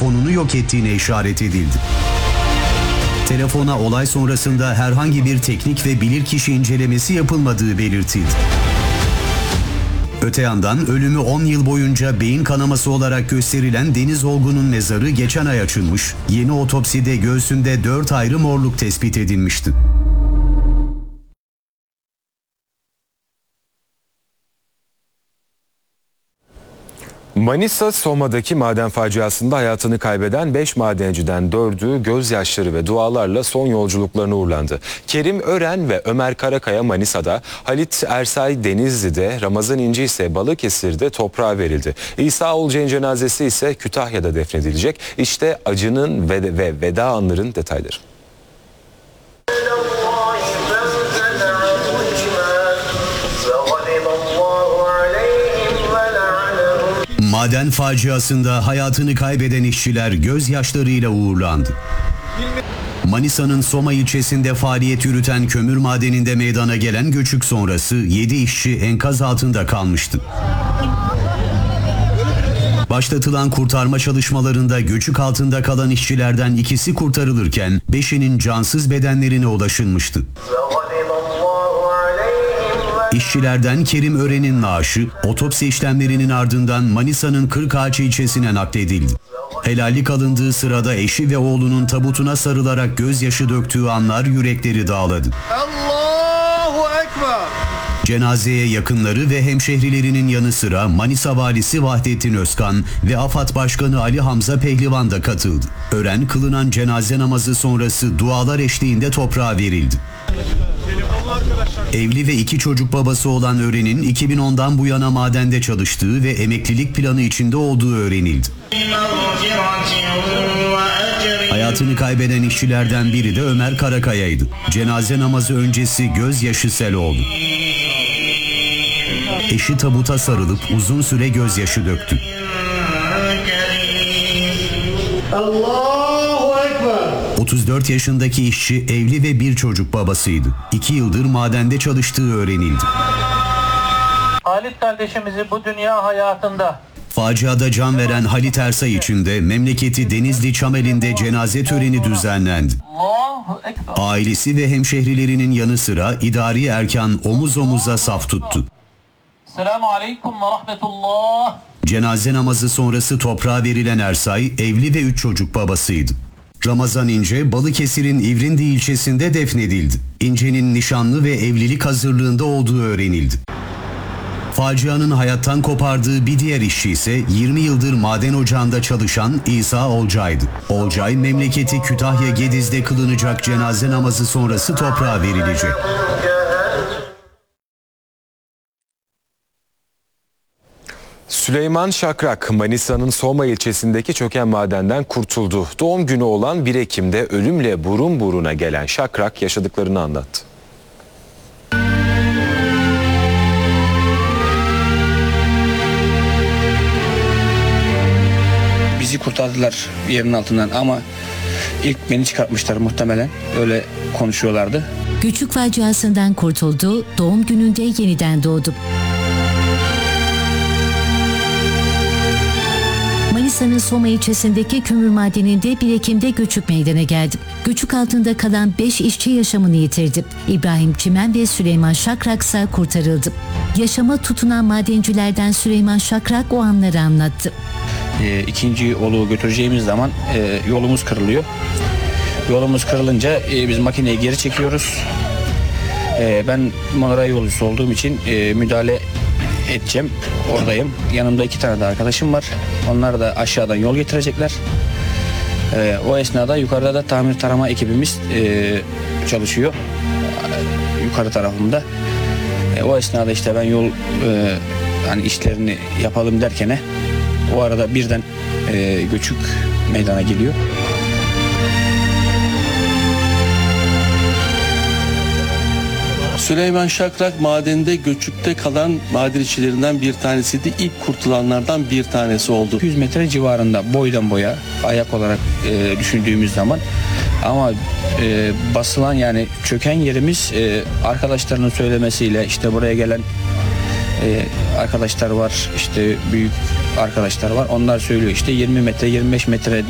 telefonunu yok ettiğine işaret edildi. Telefona olay sonrasında herhangi bir teknik ve bilirkişi incelemesi yapılmadığı belirtildi. Öte yandan ölümü 10 yıl boyunca beyin kanaması olarak gösterilen Deniz Olgun'un mezarı geçen ay açılmış, yeni otopside göğsünde 4 ayrı morluk tespit edilmişti. Manisa Soma'daki maden faciasında hayatını kaybeden 5 madenciden 4'ü gözyaşları ve dualarla son yolculuklarına uğurlandı. Kerim Ören ve Ömer Karakaya Manisa'da, Halit Ersay Denizli'de, Ramazan İnci ise Balıkesir'de toprağa verildi. İsa Olcay'ın cenazesi ise Kütahya'da defnedilecek. İşte acının ve veda anların detayları. Maden faciasında hayatını kaybeden işçiler gözyaşlarıyla uğurlandı. Manisa'nın Soma ilçesinde faaliyet yürüten kömür madeninde meydana gelen göçük sonrası 7 işçi enkaz altında kalmıştı. Başlatılan kurtarma çalışmalarında göçük altında kalan işçilerden ikisi kurtarılırken 5'inin cansız bedenlerine ulaşılmıştı. İşçilerden Kerim Ören'in naaşı otopsi işlemlerinin ardından Manisa'nın Kırkağaç ilçesine nakledildi. Helallik alındığı sırada eşi ve oğlunun tabutuna sarılarak gözyaşı döktüğü anlar yürekleri dağladı. Allahu Ekber! Cenazeye yakınları ve hemşehrilerinin yanı sıra Manisa Valisi Vahdettin Özkan ve AFAD Başkanı Ali Hamza Pehlivan da katıldı. Ören kılınan cenaze namazı sonrası dualar eşliğinde toprağa verildi. Evli ve 2 çocuk babası olan Ören'in 2010'dan bu yana madende çalıştığı ve emeklilik planı içinde olduğu öğrenildi. Hayatını kaybeden işçilerden biri de Ömer Karakaya'ydı. Cenaze namazı öncesi gözyaşı sel oldu. Eşi tabuta sarılıp uzun süre gözyaşı döktü. Allahu Ekber! 34 yaşındaki işçi evli ve 1 çocuk babasıydı. 2 yıldır madende çalıştığı öğrenildi. Halit kardeşimizi bu dünya hayatında Faciada can veren Halit Ersay için de memleketi Denizli Çameli'nde cenaze töreni düzenlendi. Allahu Ekber. Ailesi ve hemşehrilerinin yanı sıra idari erkan omuz omuza saf tuttu. Selamun Aleyküm ve Rahmetullah. Cenaze namazı sonrası toprağa verilen Ersay evli ve 3 çocuk babasıydı. Ramazan İnce Balıkesir'in İvrindi ilçesinde defnedildi. İnce'nin nişanlı ve evlilik hazırlığında olduğu öğrenildi. Facianın hayattan kopardığı bir diğer işçi ise 20 yıldır maden ocağında çalışan İsa Olcay'dı. Olcay memleketi Kütahya Gediz'de kılınacak cenaze namazı sonrası toprağa verilecek. Süleyman Şakrak, Manisa'nın Soma ilçesindeki çöken madenden kurtuldu. Doğum günü olan 1 Ekim'de ölümle burun buruna gelen Şakrak yaşadıklarını anlattı. Bizi kurtardılar yerin altından ama ilk beni çıkartmışlar muhtemelen. Öyle konuşuyorlardı. Göçük faciasından kurtuldu, doğum gününde yeniden doğdu. Manisa'nın Soma ilçesindeki kömür madeninde 1 Ekim'de göçük meydana geldi. Göçük altında kalan 5 işçi yaşamını yitirdi. İbrahim Çimen ve Süleyman Şakrak ise kurtarıldı. Yaşama tutunan madencilerden Süleyman Şakrak o anları anlattı. İkinci oluğu götüreceğimiz zaman yolumuz kırılıyor. Yolumuz kırılınca biz makineyi geri çekiyoruz. Ben Monora yolcusu olduğum için müdahale edeceğim. Oradayım. Yanımda 2 tane de arkadaşım var. Onlar da aşağıdan yol getirecekler. O esnada yukarıda da tamir tarama ekibimiz çalışıyor. Yukarı tarafımda. O esnada işte ben yol hani işlerini yapalım derken o arada birden göçük meydana geliyor. Süleyman Şakrak madende göçükte kalan maden işçilerinden bir tanesiydi. İlk kurtulanlardan bir tanesi oldu. 100 metre civarında boydan boya ayak olarak düşündüğümüz zaman ama basılan yani çöken yerimiz arkadaşlarının söylemesiyle işte buraya gelen arkadaşlar var, işte büyük arkadaşlar var. Onlar söylüyor işte 20 metre 25 metre